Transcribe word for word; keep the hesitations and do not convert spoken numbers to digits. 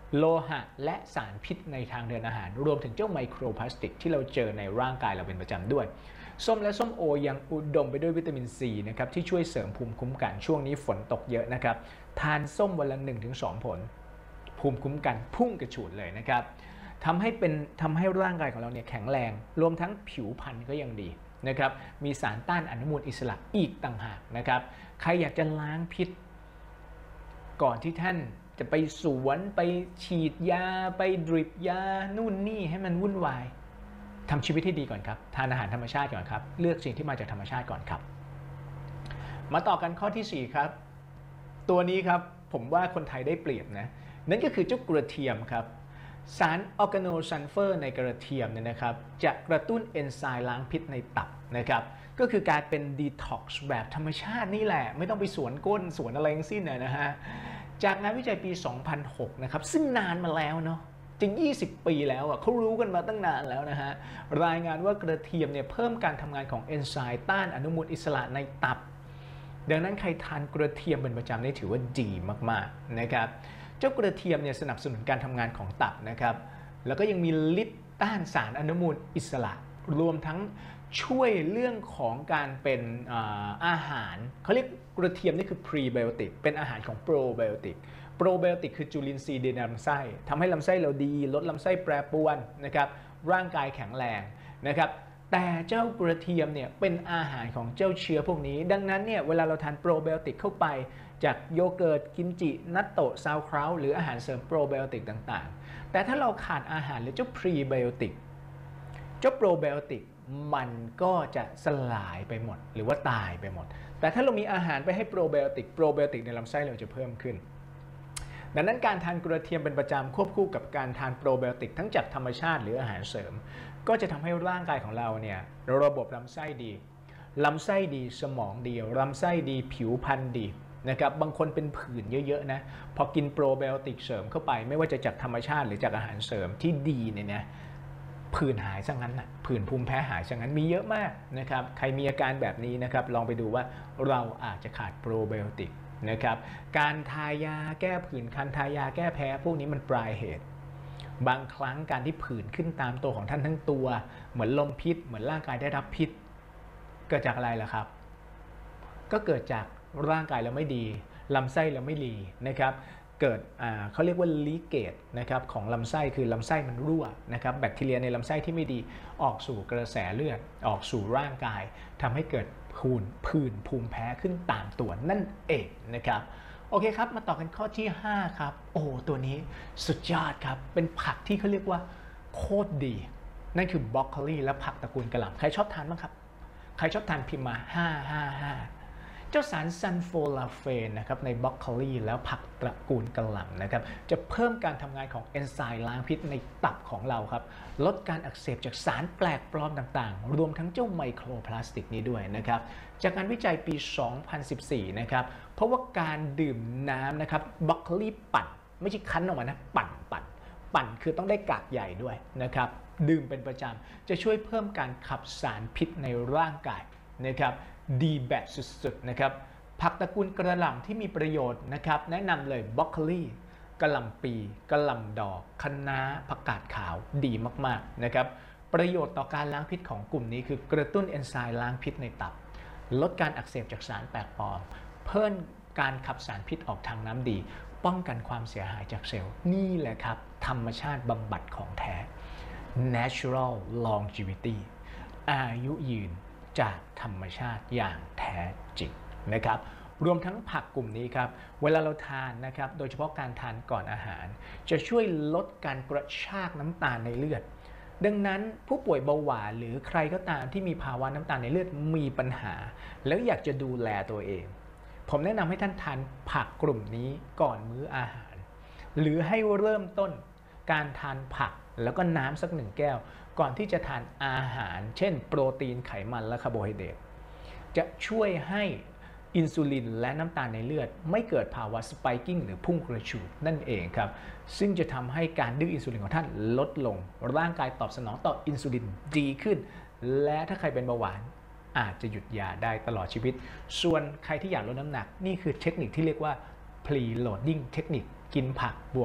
โลหะและสารพิษในทางเดินอาหารรวมถึงเจ้าไมโครพลาสติกที่เราเจอในร่างกายเราเป็นประจำด้วยส้มและส้มโอยังอุดมไปด้วยวิตามินซีนะครับที่ช่วยเสริมภูมิคุ้มกันช่วงนี้ฝนตกเยอะนะครับทานส้มวันละ หนึ่งถึงสอง ผลภูมิคุ้มกันพุ่งกระฉูดเลยนะครับทำให้เป็นทำให้ร่างกายของเราเนี่ยแข็งแรงรวมทั้งผิวพรรณก็ยังดีนะครับมีสารต้านอนุมูลอิสระอีกต่างหากนะครับใครอยากจะล้างพิษก่อนที่ท่านจะไปสวนไปฉีดยาไปดริปยานู่นนี่ให้มันวุ่นวายทำชีวิตให้ดีก่อนครับทานอาหารธรรมชาติก่อนครับเลือกสิ่งที่มาจากธรรมชาติก่อนครับมาต่อกันข้อที่สี่ครับตัวนี้ครับผมว่าคนไทยได้เปรียบนะนั่นก็คือเจ้ากระเทียมครับสารออร์แกโนซัลเฟอร์ในกระเทียมเนี่ยนะครับจะกระตุ้นเอนไซม์ล้างพิษในตับนะครับก็คือการเป็นดีท็อกซ์แบบธรรมชาตินี่แหละไม่ต้องไปสวนก้นสวนอะไรทั้งสิ้นนะฮะจากงานวิจัยปี สองพันหก นะครับซึ่งนานมาแล้วเนาะจริงยี่สิบปีแล้วอ่ะเขารู้กันมาตั้งนานแล้วนะฮะรายงานว่ากระเทียมเนี่ยเพิ่มการทำงานของเอนไซม์ต้านอนุมูลอิสระในตับดังนั้นใครทานกระเทียมเป็นประจำนี่ถือว่าดีมากๆนะครับเจ้ากระเทียมเนี่ยสนับสนุนการทำงานของตับนะครับแล้วก็ยังมีฤทธิ์ต้านสารอนุมูลอิสระรวมทั้งช่วยเรื่องของการเป็นอาหารเขาเรียกกระเทียมนี่คือพรีไบโอติกเป็นอาหารของโปรไบโอติกโปรไบโอติกคือจุลินทรีย์ในลำไส้ทำให้ลำไส้เราดีลดลำไส้แปรปรวนนะครับร่างกายแข็งแรงนะครับแต่เจ้ากระเทียมเนี่ยเป็นอาหารของเจ้าเชื้อพวกนี้ดังนั้นเนี่ยเวลาเราทานโปรไบโอติกเข้าไปจากโยเกิร์ตกิมจินัตโตะซาวคราวหรืออาหารเสริมโปรไบโอติกต่างๆแต่ถ้าเราขาดอาหารหรือเจ้าพรีไบโอติกเจ้าโปรไบโอติกมันก็จะสลายไปหมดหรือว่าตายไปหมดแต่ถ้าเรามีอาหารไปให้โปรไบโอติกโปรไบโอติกในลำไส้เราจะเพิ่มขึ้นดังนั้นการทานกระเทียมเป็นประจำควบคู่กับการทานโปรไบโอติกทั้งจากธรรมชาติหรืออาหารเสริมก็จะทำให้ร่างกายของเราเนี่ยระบบลำไส้ดีลำไส้ดีสมองดีลำไส้ดีผิวพรรณดีนะครับบางคนเป็นผื่นเยอะๆนะพอกินโปรไบโอติกเสริมเข้าไปไม่ว่าจะจากธรรมชาติหรือจากอาหารเสริมที่ดีเนี่ยนะผื่นหายซะงั้นนะผื่นภูมิแพ้หายซะงั้นมีเยอะมากนะครับใครมีอาการแบบนี้นะครับลองไปดูว่าเราอาจจะขาดโปรไบโอติกนะครับการทายาแก้ผื่นคันทายาแก้แพ้พวกนี้มันปลายเหตุบางครั้งการที่ผื่นขึ้นตามตัวของท่านทั้งตัวเหมือนลมพิษเหมือนร่างกายได้รับพิษเกิดจากอะไรล่ะครับก็เกิดจากร่างกายเราไม่ดีลำไส้เราไม่ดีนะครับเกิดเขาเรียกว่าลีเกจนะครับของลำไส้คือลำไส้มันรั่วนะครับแบคทีเรียในลำไส้ที่ไม่ดีออกสู่กระแสเลือดออกสู่ร่างกายทำให้เกิดผื่นผื่นภูมิแพ้ขึ้นตามตัวนั่นเองนะครับโอเคครับมาต่อกันข้อที่ห้าครับโอ้ตัวนี้สุดยอดครับเป็นผักที่เขาเรียกว่าโคตรดีนั่นคือบรอกโคลีและผักตระกูลกะหล่ำใครชอบทานบ้างครับใครชอบทานพิมพ์มาห้า ห้า ห้าเจ้าสารซัลโฟลาเฟนนะครับในบรอกโคลีแล้วผักตระกูลกะหล่ำนะครับจะเพิ่มการทำงานของเอนไซม์ล้างพิษในตับของเราครับลดการอักเสบจากสารแปลกปลอมต่างๆรวมทั้งเจ้าไมโครพลาสติกนี้ด้วยนะครับจากการวิจัยปี สองพันสิบสี่ นะครับเพราะว่าการดื่มน้ำนะครับบรอกโคลีปั่นไม่ใช่คั้นออกมานะปั่นปั่นปั่นคือต้องได้กากใหญ่ด้วยนะครับดื่มเป็นประจำจะช่วยเพิ่มการขับสารพิษในร่างกายนะครับดีแบบสุดๆนะครับผักตระกูลกระหล่ำที่มีประโยชน์นะครับแนะนำเลยบรอกโคลีกะหล่ำปีกะหล่ำดอกคะน้าผักกาดขาวดีมากๆนะครับประโยชน์ต่อการล้างพิษของกลุ่มนี้คือกระตุ้นเอนไซม์ล้างพิษในตับลดการอักเสบจากสารแปลกปลอมเพิ่มการขับสารพิษออกทางน้ำดีป้องกันความเสียหายจากเซลล์นี่แหละครับธรรมชาติบำบัดของแท้ natural longevity อายุยืนจากธรรมชาติอย่างแท้จริงนะครับรวมทั้งผักกลุ่มนี้ครับเวลาเราทานนะครับโดยเฉพาะการทานก่อนอาหารจะช่วยลดการกระชากน้ำตาลในเลือดดังนั้นผู้ป่วยเบาหวานหรือใครก็ตามที่มีภาวะน้ำตาลในเลือดมีปัญหาแล้วอยากจะดูแลตัวเองผมแนะนำให้ท่านทานผักกลุ่มนี้ก่อนมื้ออาหารหรือให้เริ่มต้นการทานผักแล้วก็น้ำสักหนึ่งแก้วก่อนที่จะทานอาหารเช่นโปรตีนไขมันและคาร์โบไฮเดรตจะช่วยให้อินซูลินและน้ำตาลในเลือดไม่เกิดภาวะสไปกิ้งหรือพุ่งกระฉูดนั่นเองครับซึ่งจะทำให้การดื้ออินซูลินของท่านลดลงร่างกายตอบสนองต่ออินซูลินดีขึ้นและถ้าใครเป็นเบาหวานอาจจะหยุดยาได้ตลอดชีวิตส่วนใครที่อยากลดน้ำหนักนี่คือเทคนิคที่เรียกว่า pre loading เทคนิคกินผักบวก